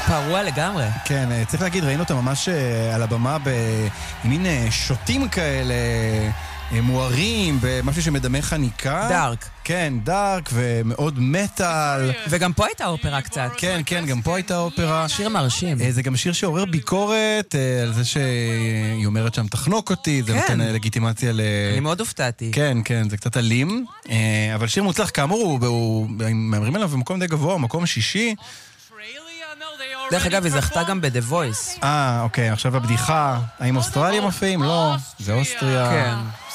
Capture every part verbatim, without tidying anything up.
פרוע לגמרי. כן, צריך להגיד, ראינו אותה ממש על הבמה במין שוטים כאלה מוארים, במשהו שמדמה חניקה. דארק. כן, דארק ומאוד מטל. וגם פה הייתה אופרה קצת. כן, כן, גם פה הייתה אופרה. שיר מרשים. זה גם שיר שעורר ביקורת על זה שהיא אומרת שם תחנוק אותי, זה נותן לגיטימציה ל... אני מאוד הופתעתי. כן, כן, זה קצת אלים. אבל שיר מוצלח, כאמור, הוא מאמרים עליו במקום די גבוה, מקום שישי. דרך אגב, היא זכתה גם ב-The Voice. אה, אוקיי, עכשיו הבדיחה. האם אוסטרליה מופיעים? לא, זה אוסטריה. כן.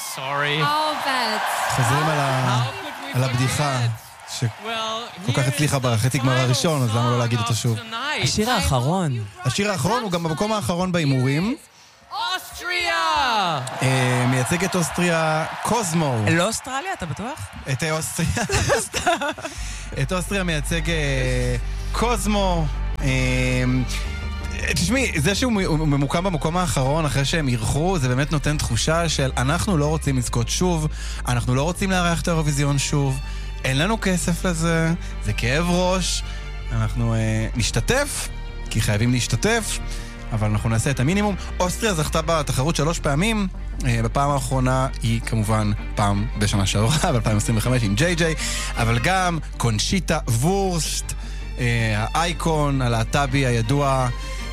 חוזרים על הבדיחה שכל כך הצליחה בחצי גמר הראשון, אז למה לא להגיד אותו שוב? השיר האחרון. השיר האחרון הוא גם במקום האחרון בהימורים. אוסטריה! מייצג את אוסטריה קוזמו. לא אוסטרליה, אתה בטוח? את אוסטריה. את אוסטריה מייצג קוזמו. תשמעי, זה שהוא ממוקם במקום האחרון אחרי שהם ירחו, זה באמת נותן תחושה של אנחנו לא רוצים לזכות שוב, אנחנו לא רוצים לארח את האירוויזיון שוב, אין לנו כסף לזה, זה כאב ראש, אנחנו אה, נשתתף, כי חייבים להשתתף, אבל אנחנו נעשה את המינימום. אוסטריה זכתה בתחרות שלוש פעמים, אה, בפעם האחרונה היא כמובן פעם בשנה שעברה, ב-אלפיים עשרים וחמש עם ג'יי ג'יי, אבל גם קונשיטה וורסט, אה, האייקון, הלהט"בי הידוע,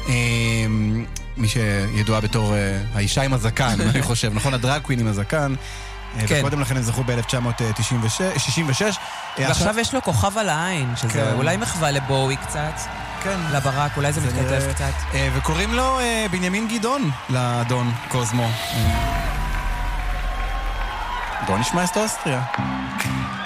מי שידוע בתור האישה עם הזקן, אני חושב, נכון? הדרג קווין עם הזקן. וקודם לכן הם זכו ב-אלף תשע מאות שישים ושש. ועכשיו יש לו כוכב על העין, שזה אולי מחווה לבואי קצת, לברק, אולי זה מתכתב קצת. וקוראים לו בנימין גדעון, לאדון קוזמו. בואו נשמע את אוסטריה.